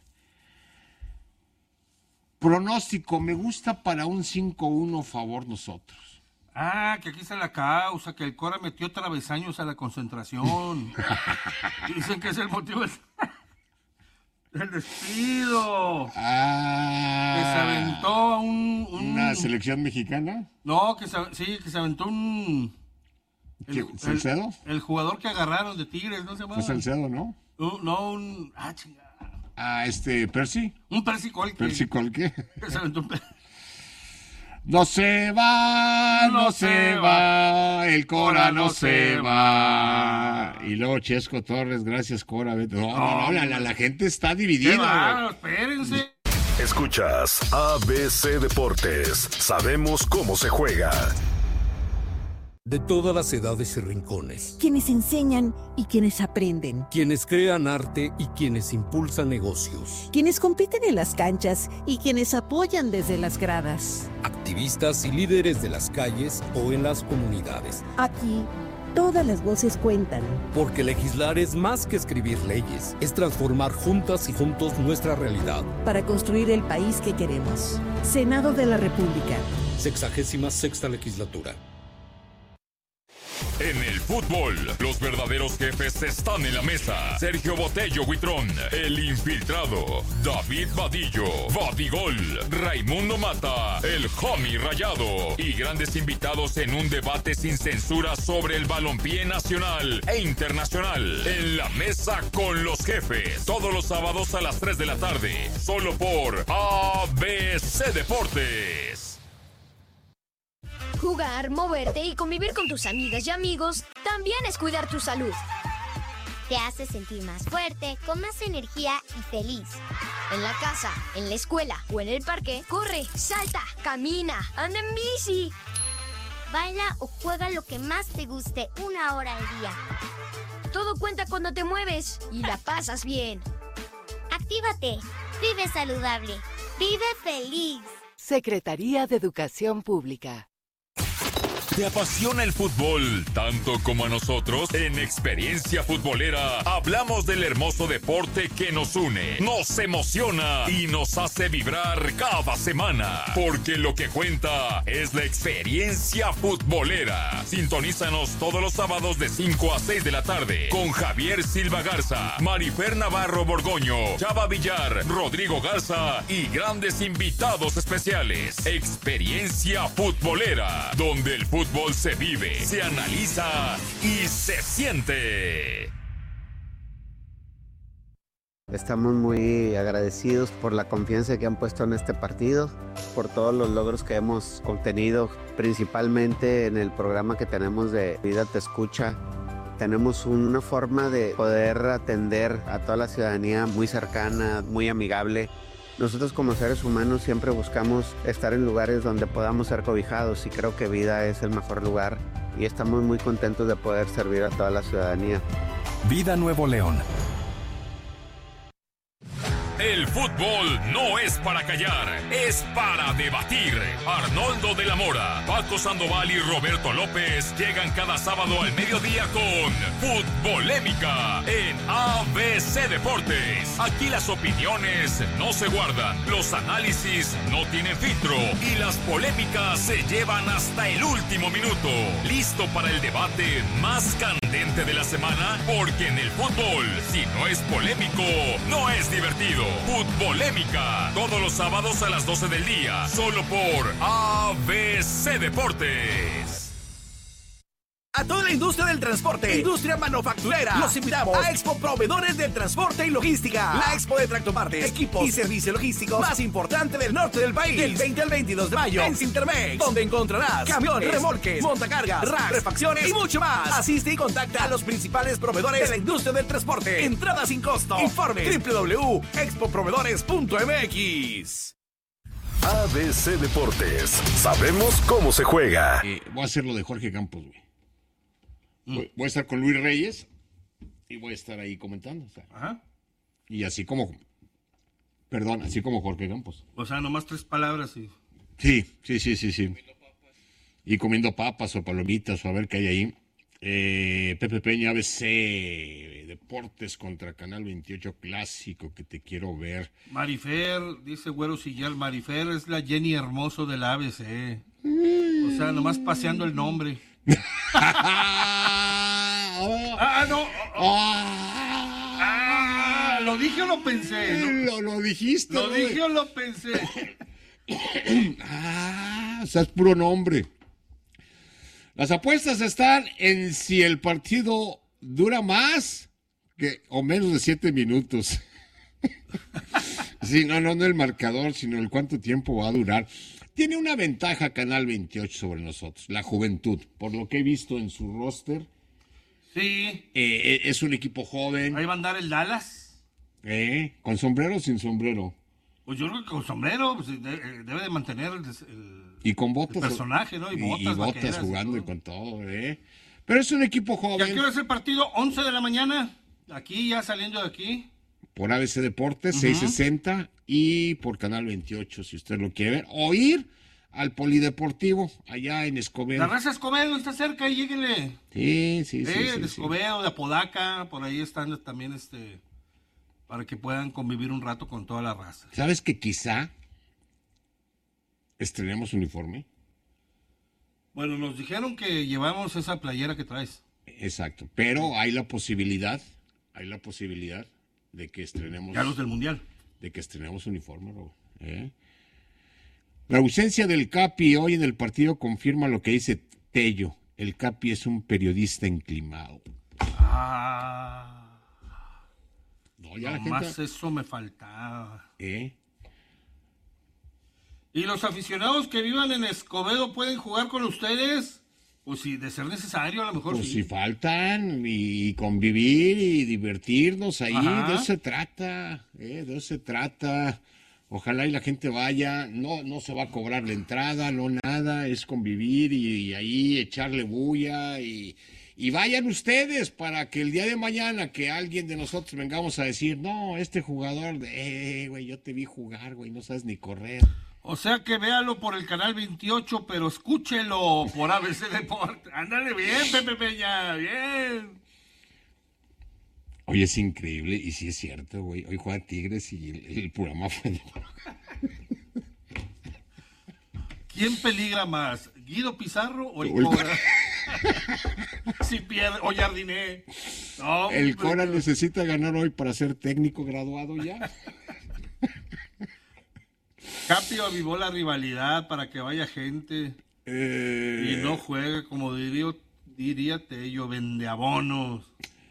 Pronóstico, me gusta para un cinco uno favor nosotros. Ah, que aquí está la causa, que el Cora metió travesaños a la concentración. Dicen que es el motivo del, del despido. Ah. Que se aventó un, un... ¿Una selección mexicana? No, que se, sí, que se aventó un... El, ¿Salcedo? El, el jugador que agarraron de Tigres, ¿no se llama? Fue Salcedo, ¿no? Uh, no, un... Ah, chingada. Ah, este, Percy. Un Percy Colque. Percy Colque. Que se aventó un... No se va, no, no se, se va, va, el Cora no, no se va. va. Y luego Chesco Torres, gracias Cora. No, no, no, no la, la, la gente está dividida. Va, espérense. Escuchas A B C Deportes. Sabemos cómo se juega. De todas las edades y rincones. Quienes enseñan y quienes aprenden. Quienes crean arte y quienes impulsan negocios. Quienes compiten en las canchas y quienes apoyan desde las gradas. Activistas y líderes de las calles o en las comunidades. Aquí, todas las voces cuentan. Porque legislar es más que escribir leyes. Es transformar juntas y juntos nuestra realidad. Para construir el país que queremos. Senado de la República. Sexagésima sexta legislatura. En el fútbol, los verdaderos jefes están en la mesa. Sergio Botello Huitrón, el infiltrado. David Vadillo, Vadigol. Raimundo Mata, el homie rayado. Y grandes invitados en un debate sin censura sobre el balompié nacional e internacional. En la mesa con los jefes. Todos los sábados a las tres de la tarde. Solo por A B C Deportes. Jugar, moverte y convivir con tus amigas y amigos también es cuidar tu salud. Te hace sentir más fuerte, con más energía y feliz. En la casa, en la escuela o en el parque, corre, salta, camina, anda en bici. Baila o juega lo que más te guste una hora al día. Todo cuenta cuando te mueves y la pasas bien. Actívate, vive saludable, vive feliz. Secretaría de Educación Pública. ¿Te apasiona el fútbol tanto como a nosotros? En Experiencia Futbolera hablamos del hermoso deporte que nos une, nos emociona y nos hace vibrar cada semana. Porque lo que cuenta es la experiencia futbolera. Sintonízanos todos los sábados de cinco a seis de la tarde con Javier Silva Garza, Marifer Navarro Borgoño, Chava Villar, Rodrigo Garza y grandes invitados especiales. Experiencia Futbolera, donde el fútbol Fútbol se vive, se analiza y se siente. Estamos muy agradecidos por la confianza que han puesto en este partido, por todos los logros que hemos obtenido, principalmente en el programa que tenemos de Vida Te Escucha. Tenemos una forma de poder atender a toda la ciudadanía muy cercana, muy amigable. Nosotros como seres humanos siempre buscamos estar en lugares donde podamos ser cobijados y creo que Vida es el mejor lugar y estamos muy contentos de poder servir a toda la ciudadanía. Vida Nuevo León. El fútbol no es para callar, es para debatir. Arnoldo de la Mora, Paco Sandoval y Roberto López llegan cada sábado al mediodía con Futbolémica en A B C Deportes. Aquí las opiniones no se guardan, los análisis no tienen filtro y las polémicas se llevan hasta el último minuto. ¿Listo para el debate más candente de la semana? Porque en el fútbol, si no es polémico, no es divertido. Futbolémica, todos los sábados a las doce del día, solo por A B C Deportes. A toda la industria del transporte, industria manufacturera, los invitamos a Expo Proveedores de Transporte y Logística. La Expo de tractopartes, equipos y servicios logísticos más importante del norte del país. Del veinte al veintidós de mayo en Cintermex, donde encontrarás camiones, remolques, montacargas, racks, refacciones y mucho más. Asiste y contacta a los principales proveedores de la industria del transporte. Entrada sin costo. Informe doble u doble u doble u punto expo proveedores punto m x. A B C Deportes, sabemos cómo se juega. Eh, voy a hacer lo de Jorge Campos, güey. Mm. Voy, voy a estar con Luis Reyes y voy a estar ahí comentando. O sea, Ajá. Y así como, perdón, así como Jorge Campos. O sea, nomás tres palabras y... Sí, sí, sí, sí, sí. Y comiendo papas o palomitas o a ver qué hay ahí. Eh, Pepe Peña, A B C Deportes contra Canal veintiocho Clásico, que te quiero ver. Marifer, dice Güero Sillar, Marifer es la Jenny Hermoso de la A B C. O sea, nomás paseando el nombre. ah, no. Ah, ¿lo dije o lo pensé? ¿No? Lo, lo dijiste. ¿Lo ¿no? dije o lo pensé? ah, o sea, es puro nombre. Las apuestas están en si el partido dura más que o menos de siete minutos. Sí, no, no, no el marcador, sino el cuánto tiempo va a durar. Tiene una ventaja Canal veintiocho sobre nosotros, la juventud. Por lo que he visto en su roster, sí, eh, es un equipo joven. Ahí va a andar el Dallas. Eh, ¿Con sombrero o sin sombrero? Pues yo creo que con sombrero pues, debe de mantener el, el, y con botas, el personaje, ¿no? Y botas, y, y botas jugando y, y con todo, ¿eh? Pero es un equipo joven. ¿Ya quiero hacer partido? once de la mañana, aquí ya saliendo de aquí. Por A B C Deportes, uh-huh. seiscientos sesenta y por Canal veintiocho, si usted lo quiere ver. O ir al Polideportivo, allá en Escobedo. La raza Escobedo está cerca, y lléguenle. Sí, sí, sí. Eh, sí, de sí, Escobedo, sí. De Apodaca, por ahí están también, este, para que puedan convivir un rato con toda la raza. ¿Sabes que quizá estrenemos uniforme? Bueno, nos dijeron que llevamos esa playera que traes. Exacto, pero hay la posibilidad, hay la posibilidad de que estrenemos... Ya los del Mundial. De que estrenemos uniforme, Rob, ¿eh? La ausencia del Capi hoy en el partido confirma lo que dice Tello. El Capi es un periodista enclimado. Ah... No, ya más gente... eso me faltaba. ¿Eh? ¿Y los aficionados que vivan en Escobedo pueden jugar con ustedes? Pues si de ser necesario, a lo mejor pues sí. si faltan, y convivir y divertirnos ahí, Ajá. de eso se trata, ¿eh? De eso se trata. Ojalá y la gente vaya, no, no se va a cobrar la entrada, no nada, es convivir y, y ahí echarle bulla y... Y vayan ustedes para que el día de mañana que alguien de nosotros vengamos a decir, no, este jugador, eh, güey, yo te vi jugar, güey, no sabes ni correr. O sea que véalo por el Canal veintiocho, pero escúchelo por A B C Deportes. Ándale bien, Pepe Peña, bien. Oye, es increíble, y sí es cierto, güey, hoy juega Tigres y el, el programa fue de... ¿Quién peligra más, Guido Pizarro o el Cora? Si pierde, o Jardiné. No, el Cora pero... necesita ganar hoy para ser técnico graduado ya. Capio avivó la rivalidad para que vaya gente eh... y no juegue, como diría, diría Tello, vende abonos.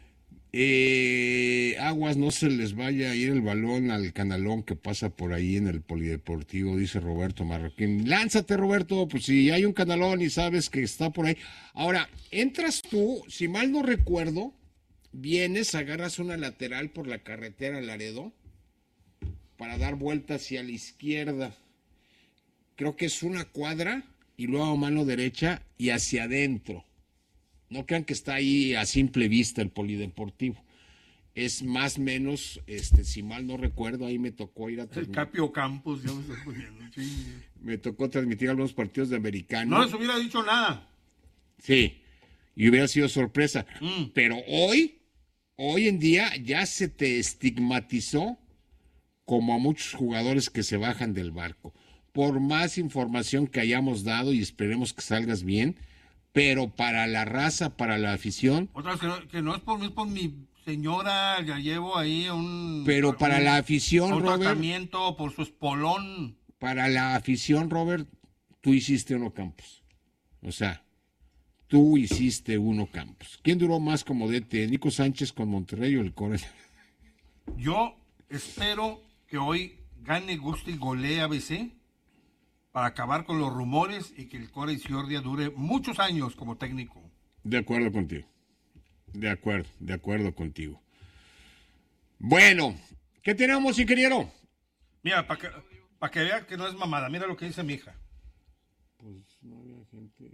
Eh, aguas, no se les vaya a ir el balón al canalón que pasa por ahí en el Polideportivo, dice Roberto Marroquín. Lánzate, Roberto, pues si hay un canalón y sabes que está por ahí. Ahora, entras tú, si mal no recuerdo, vienes, agarras una lateral por la carretera Laredo para dar vuelta hacia la izquierda. Creo que es una cuadra y luego a mano derecha y hacia adentro. No crean que está ahí a simple vista el Polideportivo. Es más o menos, este, si mal no recuerdo, ahí me tocó ir a transmitir. El Capio Campos, ya me estoy poniendo. Sí. Me tocó transmitir algunos partidos de americano. No les hubiera dicho nada. Sí, y hubiera sido sorpresa. Mm. Pero hoy, hoy en día, ya se te estigmatizó como a muchos jugadores que se bajan del barco. Por más información que hayamos dado, y esperemos que salgas bien, pero para la raza, para la afición... Otra que no, que no es por mí, es por mi señora, ya llevo ahí un... Pero para un, la afición, un Robert... tratamiento por su espolón. Para la afición, Robert, tú hiciste uno Campos. O sea, tú hiciste uno Campos. ¿Quién duró más como D T? ¿Nico Sánchez con Monterrey o el Cora? Yo espero que hoy gane, guste y golee A B C para acabar con los rumores y que el Cora Isiordia dure muchos años como técnico. De acuerdo contigo. De acuerdo, de acuerdo contigo. Bueno, ¿qué tenemos, ingeniero? Mira, para que, Para que vea que no es mamada. Mira lo que dice mi hija. Pues no había gente...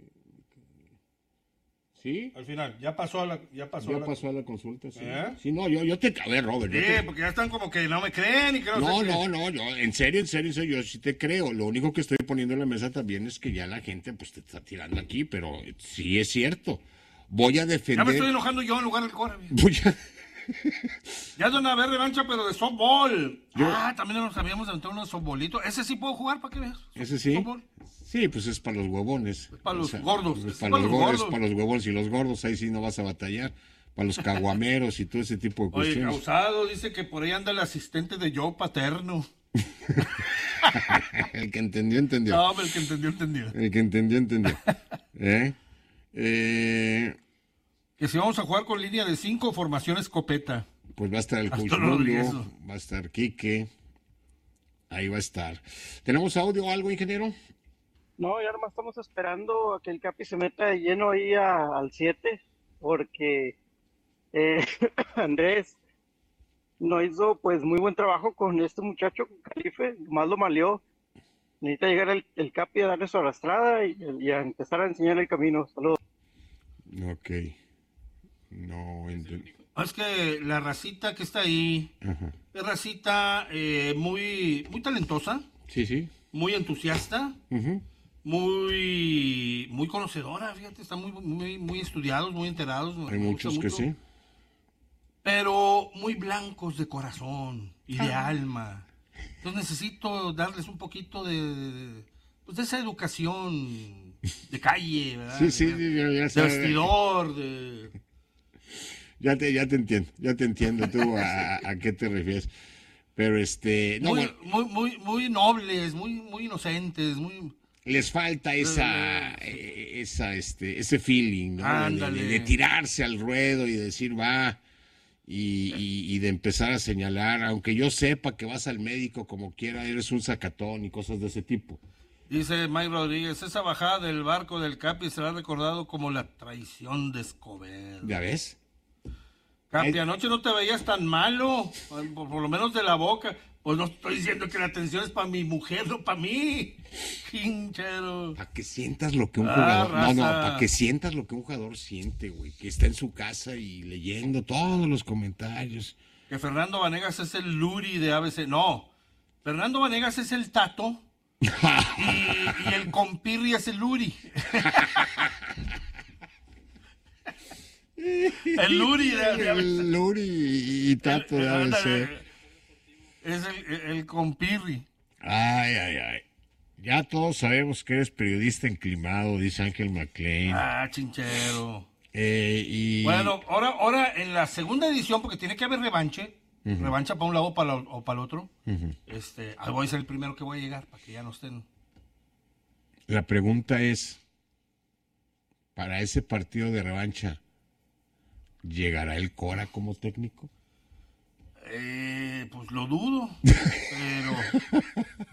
¿Sí? Al final, ya pasó a la, ya pasó ya a la... pasó a la consulta, sí. ¿Eh? Sí, no, yo, yo te... A ver, Robert. Sí, yo te... porque ya están como que no me creen y que no No, sé no, qué. no, yo, en serio, en serio, en serio, yo sí te creo. Lo único que estoy poniendo en la mesa también es que ya la gente pues te está tirando aquí, pero sí es cierto. Voy a defender... Ya me estoy enojando yo en lugar del core. Voy a... Ya es de una vez revancha, pero de softball. Yo- Ah, también nos habíamos aventado unos softbolitos. Ese sí puedo jugar, ¿para qué veas? ¿Ese sí? Softball. Sí, pues es para los huevones. para los gordos, Es es para para los los gordos, gordos. para los huevones y los gordos, ahí sí no vas a batallar. Para los caguameros y todo ese tipo de Oye, cuestiones. Causado dice que por ahí anda el asistente de Joe Paterno. El que entendió, entendió. No, el que entendió, entendió. El que entendió, entendió. ¿Eh? Eh, Que si vamos a jugar con línea de cinco, formación escopeta. Pues va a estar el Hasta Coach Rodríguez. Mundo, va a estar Quique. Ahí va a estar. ¿Tenemos audio o algo, ingeniero? No, ya nomás estamos esperando a que el Capi se meta de lleno ahí a- al siete, porque eh, Andrés no hizo pues muy buen trabajo con este muchacho, con Calife, más lo maleó. Necesita llegar el, el Capi a darle su arrastrada y, y a empezar a enseñar el camino. Saludos. Ok. No entendí. Es que la racita que está ahí Ajá. es racita eh, muy, muy talentosa, Sí, sí. muy entusiasta, Ujú. muy, muy conocedora, fíjate, están muy, muy, muy estudiados, muy enterados. Hay me muchos gusta que mucho, sí. Pero muy blancos de corazón y de Ah. alma. Entonces necesito darles un poquito de, de, pues de esa educación de calle, ¿verdad? Sí, sí, de, ya- ya de sabe. vestidor, de... Ya te, ya te entiendo, ya te entiendo tú a, a- a qué te refieres. Pero este, no, muy, bueno, muy, muy, muy nobles, muy, muy inocentes, muy... les falta esa, eh, esa, este, ese feeling, ¿no? De- de, Ándale. de tirarse al ruedo y decir va y, y- y de empezar a señalar, aunque yo sepa que vas al médico como quiera, eres un sacatón y cosas de ese tipo. Dice Mike Rodríguez, esa bajada del barco del Capi será recordado como la traición de Escobedo. ¿Ya ves? Capi, anoche no te veías tan malo, por, por lo menos de la boca. Pues no estoy diciendo que la atención es para mi mujer, no para mí. Pinchero. Para que sientas lo que un Ah, jugador, no, no, raza. para que sientas lo que un jugador siente, güey, que está en su casa y leyendo todos los comentarios. Que Fernando Vanegas es el Luri de A B C. No, Fernando Vanegas es el Tato y, y el Compirri es el Luri. El Luri de, de A B C. El Luri y Tato de A B C. Es el, el Compirri. Ay, ay, ay. Ya todos sabemos que eres periodista enclimado, dice Ángel McLean. Ah, chinchero. Eh, y... Bueno, ahora, ahora en la segunda edición, porque tiene que haber revanche, Ujú. revancha para un lado para lo- o para el otro. Ujú. Este, ahí voy a ser el primero que voy a llegar para que ya no estén. La pregunta es, para ese partido de revancha, ¿llegará el Cora como técnico? Eh, pues lo dudo, pero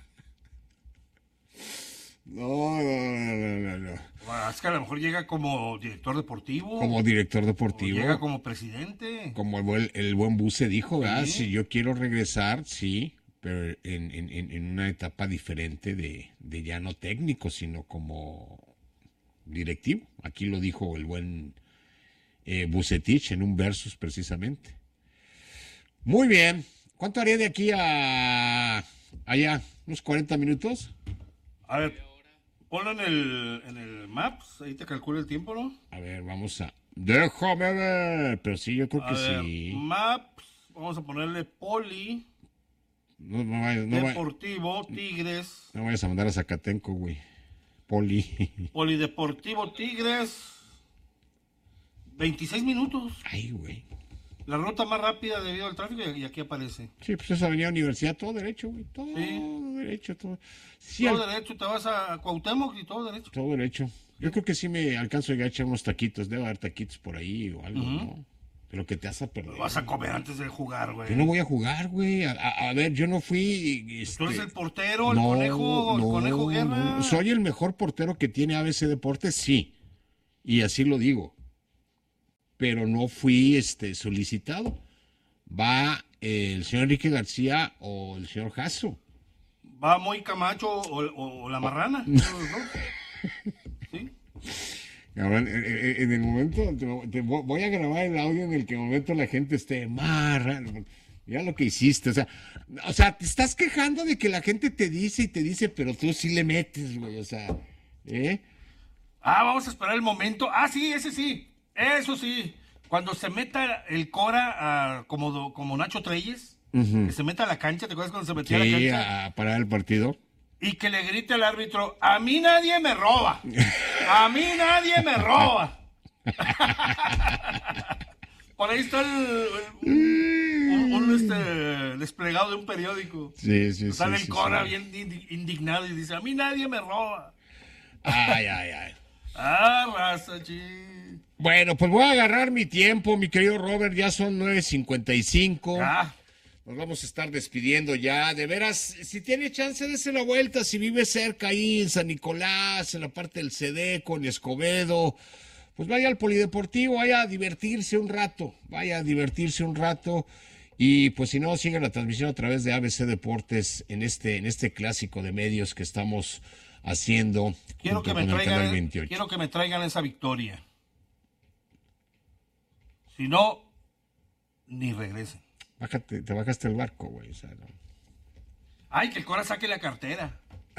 No, no, no, no, no, no. bueno, es que a lo mejor llega como director deportivo. Como director o deportivo. llega como presidente. Como el buen, el buen Buse dijo, ¿verdad? Sí. Si yo quiero regresar, sí, pero en, en- en- en una etapa diferente de, de ya no técnico, sino como directivo. Aquí lo dijo el buen eh, Bucetich en un versus precisamente. Muy bien. ¿Cuánto haría de aquí a allá? ¿Unos cuarenta minutos? A ver, ponlo en el, en el Maps, ahí te calcula el tiempo, ¿no? A ver, vamos a... Déjame ver. Pero sí, yo creo A que ver, sí. Maps, vamos a ponerle Poli, No, no vayas, no, vayas- Deportivo, Tigres, no vayas a mandar a Zacatenco, güey. Poli. Polideportivo, Tigres, veintiséis minutos. Ay, güey. La ruta más rápida debido al tráfico y aquí aparece. Sí, pues esa avenida Universidad, todo derecho, güey. Todo Sí. derecho, todo. Sí, Todo al- derecho, te vas a Cuauhtémoc y todo derecho. todo derecho. Yo creo que sí me alcanzo a llegar a echar unos taquitos. Debe haber taquitos por ahí o algo, Ujú. ¿no? Pero que te vas a perder. Vas a comer antes de jugar, güey. Yo no voy a jugar, güey. A, a- a ver, yo no fui... Este... Tú eres el portero, el conejo, el no, conejo guerra. no. Soy el mejor portero que tiene A B C Deportes, sí. Y así lo digo. Pero no fui este, solicitado. Va eh, el señor Enrique García o el señor Jasso. va Moy Camacho o, o, o la Marrana. ¿Sí? Cabrón, en el momento, te, te voy a grabar el audio en el que en el momento la gente esté marra. Ya lo que hiciste, o sea, o sea, te estás quejando de que la gente te dice y te dice, pero tú sí le metes, güey, o sea, ¿eh? Ah, vamos a esperar el momento. Ah, sí, ese sí, eso sí. Cuando se meta el Cora, uh, como, como Nacho Treyes, uh-huh. que se meta a la cancha, ¿te acuerdas cuando se metía sí, a la cancha? a parar el partido. Y que le grite al árbitro, a mí nadie me roba, a mí nadie me roba. Por ahí está el, el, un, un este, desplegado de un periódico. Sí, sí, Sale sí, el Cora sí, bien indignado y dice, a mí nadie me roba. Ay, ay, ay. Ah, raza, chi. Bueno, pues voy a agarrar mi tiempo, mi querido Robert, ya son nueve cincuenta y cinco. Ah. Nos vamos a estar despidiendo ya. De veras, si tiene chance, dése la vuelta. Si vive cerca ahí en San Nicolás, en la parte del Sedeco, en Escobedo, pues vaya al Polideportivo, vaya a divertirse un rato, vaya a divertirse un rato. Y pues si no, siga la transmisión a través de A B C Deportes en este, en este clásico de medios que estamos haciendo. Quiero que me traigan, quiero que me traigan esa victoria. Si no, ni regresen. Bájate, te bajaste el barco, güey. O sea, no. Ay, que el Cora saque la cartera.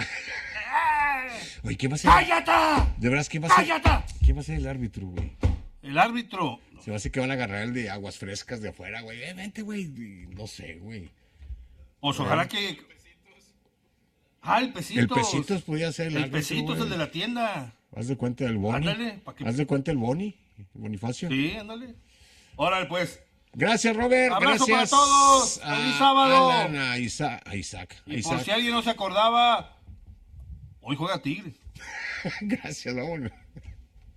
Oye, ¿quién va a ser? ¡Cállate! De veras, ¿quién va a ser? ¡Cállate! ¿Quién va a ser el árbitro, güey? El árbitro. Se va a hacer que van a agarrar el de aguas frescas de afuera, güey. Eh, vente, güey. No sé, güey. Pues ojalá que. Ah, el Pesitos. El Pesitos podía ser el, el árbitro. El Pesitos, el de la tienda. Haz de cuenta del Boni. Ándale. Que... Haz de cuenta el Boni. Bonifacio. Sí, ándale. Órale, pues. Gracias, Robert. Abrazo Gracias para todos. A Feliz sábado. Alan, a Isaac. A Isaac. Y Isaac. por si alguien no se acordaba, hoy juega Tigres. Gracias, vámonos.